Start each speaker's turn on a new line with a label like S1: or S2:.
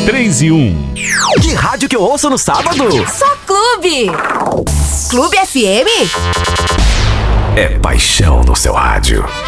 S1: 3 e 1.
S2: Que rádio que eu ouço no sábado?
S3: Só Clube. Clube FM.
S2: É paixão no seu rádio.